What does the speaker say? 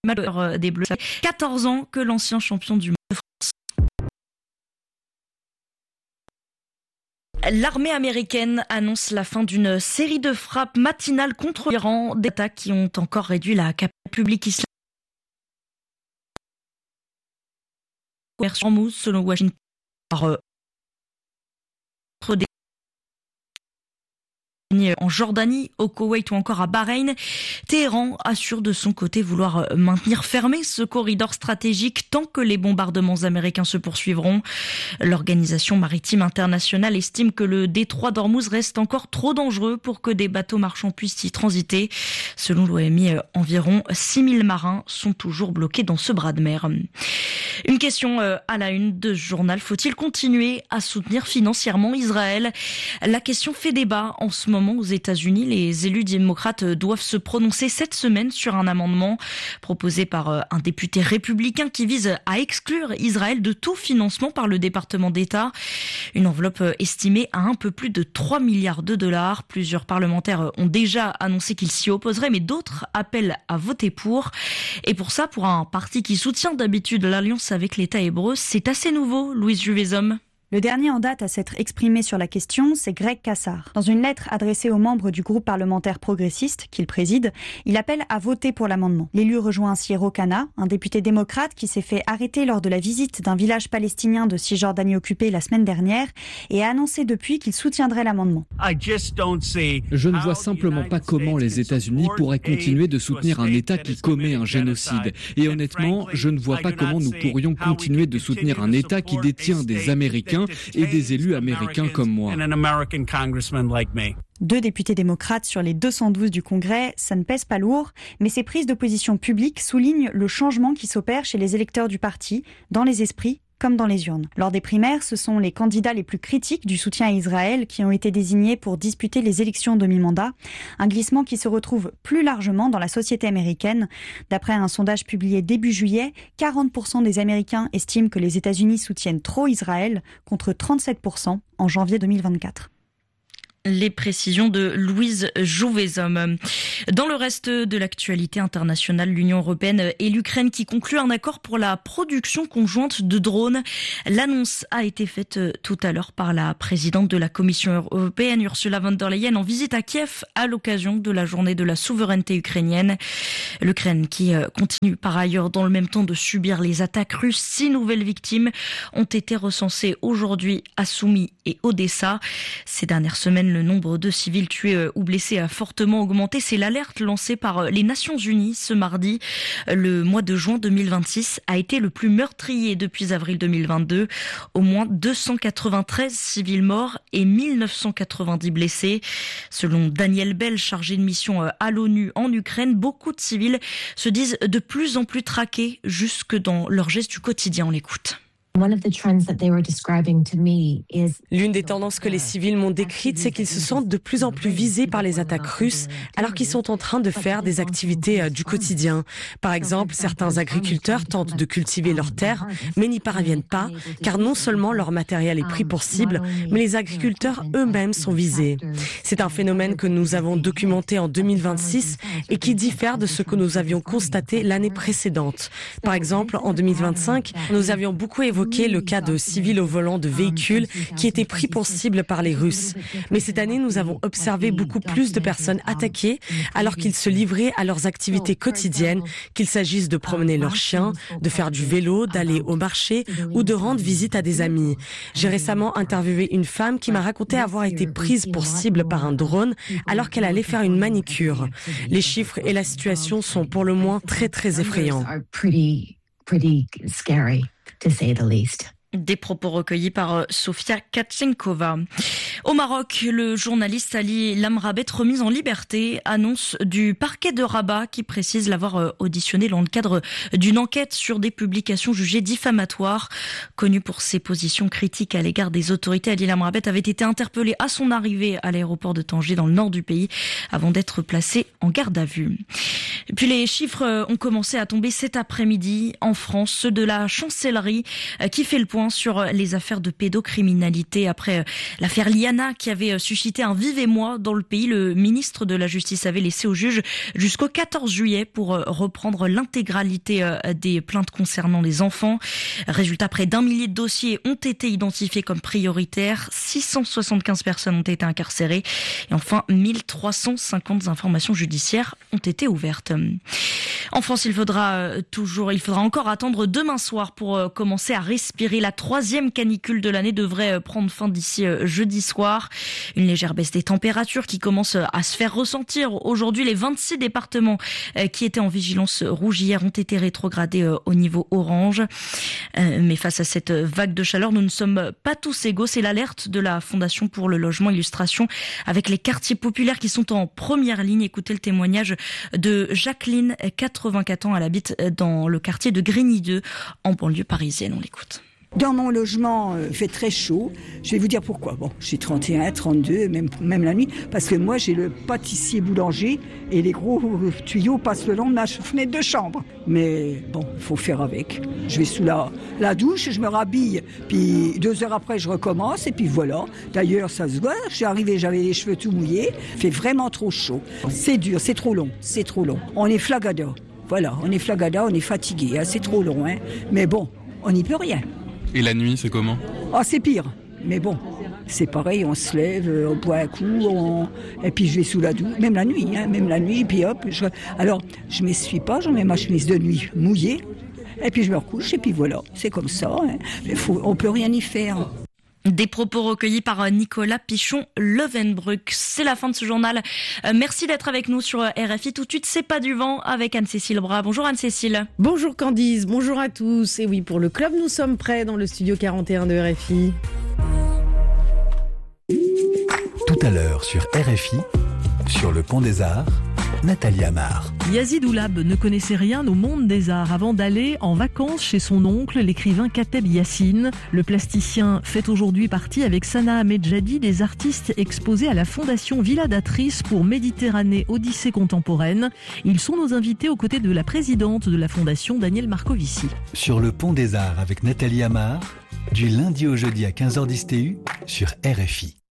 malheur des Bleus. 14 ans que l'ancien champion du monde de France. L'armée américaine annonce la fin d'une série de frappes matinales contre l'Iran, des attaques qui ont encore réduit la capitale publique islamique. Selon Washington, en Jordanie, au Koweït ou encore à Bahreïn. Téhéran assure de son côté vouloir maintenir fermé ce corridor stratégique tant que les bombardements américains se poursuivront. L'Organisation maritime internationale estime que le détroit d'Ormuz reste encore trop dangereux pour que des bateaux marchands puissent y transiter. Selon l'OMI, environ 6000 marins sont toujours bloqués dans ce bras de mer. Une question à la une de ce journal. Faut-il continuer à soutenir financièrement Israël ? La question fait débat en ce moment aux États-Unis. Les élus démocrates doivent se prononcer cette semaine sur un amendement proposé par un député républicain qui vise à exclure Israël de tout financement par le département d'État. Une enveloppe estimée à un peu plus de 3 milliards de dollars. Plusieurs parlementaires ont déjà annoncé qu'ils s'y opposeraient, mais d'autres appellent à voter pour. Et pour ça, pour un parti qui soutient d'habitude l'alliance avec l'État hébreu, c'est assez nouveau, Louise Juvézom. Le dernier en date à s'être exprimé sur la question, c'est Greg Casar. Dans une lettre adressée aux membres du groupe parlementaire progressiste qu'il préside, il appelle à voter pour l'amendement. L'élu rejoint ainsi Rokana, un député démocrate qui s'est fait arrêter lors de la visite d'un village palestinien de Cisjordanie occupée la semaine dernière et a annoncé depuis qu'il soutiendrait l'amendement. Je ne vois simplement pas comment les États-Unis pourraient continuer de soutenir un État qui commet un génocide. Et honnêtement, je ne vois pas comment nous pourrions continuer de soutenir un État qui détient des Américains et des élus américains comme moi. 2 députés démocrates sur les 212 du Congrès, ça ne pèse pas lourd, mais ces prises de position publiques soulignent le changement qui s'opère chez les électeurs du parti, dans les esprits comme dans les urnes. Lors des primaires, ce sont les candidats les plus critiques du soutien à Israël qui ont été désignés pour disputer les élections de mi-mandat, un glissement qui se retrouve plus largement dans la société américaine. D'après un sondage publié début juillet, 40% des Américains estiment que les États-Unis soutiennent trop Israël, contre 37% en janvier 2024. Les précisions de Louise Jouvézom. Dans le reste de l'actualité internationale, l'Union européenne et l'Ukraine qui concluent un accord pour la production conjointe de drones. L'annonce a été faite tout à l'heure par la présidente de la Commission européenne, Ursula von der Leyen, en visite à Kiev à l'occasion de la journée de la souveraineté ukrainienne. L'Ukraine qui continue par ailleurs dans le même temps de subir les attaques russes. 6 nouvelles victimes ont été recensées aujourd'hui à Soumy et Odessa. Ces dernières semaines, le nombre de civils tués ou blessés a fortement augmenté. C'est l'alerte lancée par les Nations Unies ce mardi. Le mois de juin 2026 a été le plus meurtrier depuis avril 2022. Au moins 293 civils morts et 1990 blessés. Selon Daniel Bell, chargé de mission à l'ONU en Ukraine, beaucoup de civils se disent de plus en plus traqués jusque dans leurs gestes du quotidien. On l'écoute. L'une des tendances que les civils m'ont décrites, c'est qu'ils se sentent de plus en plus visés par les attaques russes, alors qu'ils sont en train de faire des activités du quotidien. Par exemple, certains agriculteurs tentent de cultiver leurs terres, mais n'y parviennent pas, car non seulement leur matériel est pris pour cible, mais les agriculteurs eux-mêmes sont visés. C'est un phénomène que nous avons documenté en 2026 et qui diffère de ce que nous avions constaté l'année précédente. Par exemple, en 2025, nous avions beaucoup évoqué le cas de civils au volant de véhicules qui étaient pris pour cible par les Russes. Mais cette année, nous avons observé beaucoup plus de personnes attaquées alors qu'ils se livraient à leurs activités quotidiennes, qu'il s'agisse de promener leurs chiens, de faire du vélo, d'aller au marché ou de rendre visite à des amis. J'ai récemment interviewé une femme qui m'a raconté avoir été prise pour cible par un drone alors qu'elle allait faire une manicure. Les chiffres et la situation sont pour le moins très très effrayants. Des propos recueillis par Sofia Katchenkova. Au Maroc, le journaliste Ali Lamrabet, remis en liberté, annonce du parquet de Rabat qui précise l'avoir auditionné dans le cadre d'une enquête sur des publications jugées diffamatoires. Connu pour ses positions critiques à l'égard des autorités, Ali Lamrabet avait été interpellé à son arrivée à l'aéroport de Tanger dans le nord du pays avant d'être placé en garde à vue. Et puis Puis les chiffres ont commencé à tomber cet après-midi en France, ceux de la chancellerie qui fait le point sur les affaires de pédocriminalité après l'affaire Liana qui avait suscité un vif émoi dans le pays. Le ministre de la Justice avait laissé au juge jusqu'au 14 juillet pour reprendre l'intégralité des plaintes concernant les enfants. Résultat, près d'1 millier de dossiers ont été identifiés comme prioritaires. 675 personnes ont été incarcérées. Et enfin, 1350 informations judiciaires ont été ouvertes. En France, il faudra encore attendre demain soir pour commencer à respirer. La 3e canicule de l'année devrait prendre fin d'ici jeudi soir. Une légère baisse des températures qui commence à se faire ressentir. Aujourd'hui, les 26 départements qui étaient en vigilance rouge hier ont été rétrogradés au niveau orange. Mais face à cette vague de chaleur, nous ne sommes pas tous égaux. C'est l'alerte de la Fondation pour le logement, illustration avec les quartiers populaires qui sont en première ligne. Écoutez le témoignage de Jacqueline, 84 ans. Elle habite dans le quartier de Grigny 2, en banlieue parisienne. On l'écoute. Dans mon logement, il fait très chaud. Je vais vous dire pourquoi. Bon, j'ai 31, 32, même la nuit, parce que moi, j'ai le pâtissier boulanger et les gros tuyaux passent le long de ma fenêtre de chambre. Mais bon, il faut faire avec. Je vais sous la douche, je me rhabille, puis 2 heures après, je recommence, et puis voilà. D'ailleurs, ça se voit, je suis arrivée, j'avais les cheveux tout mouillés. Il fait vraiment trop chaud. C'est dur, c'est trop long. On est flagada. Voilà, on est flagada, on est fatigué. Hein, c'est trop long, hein. Mais bon, on n'y peut rien. Et la nuit, c'est comment ? Ah, c'est pire. Mais bon, c'est pareil, on se lève, on boit un coup, et puis je vais sous la douche, même la nuit, puis hop. Alors, je ne m'essuie pas, j'en mets ma chemise de nuit mouillée, et puis je me recouche, et puis voilà, c'est comme ça. Hein. On ne peut rien y faire. Des propos recueillis par Nicolas Pichon-Levenbruck. C'est la fin de ce journal. Merci d'être avec nous sur RFI. Tout de suite, c'est pas du vent avec Anne-Cécile Bras. Bonjour Anne-Cécile. Bonjour Candice, bonjour à tous. Et oui, pour le club, nous sommes prêts dans le studio 41 de RFI. Tout à l'heure sur RFI, sur le Pont des Arts, Nathalie Amar. Yazid Oulab ne connaissait rien au monde des arts avant d'aller en vacances chez son oncle, l'écrivain Kateb Yassine. Le plasticien fait aujourd'hui partie avec Sana Ahmedjadi des artistes exposés à la Fondation Villa d'Atrice pour Méditerranée Odyssée contemporaine. Ils sont nos invités aux côtés de la présidente de la Fondation, Danielle Marcovici. Sur le Pont des Arts avec Nathalie Amar, du lundi au jeudi à 15h10 TU sur RFI.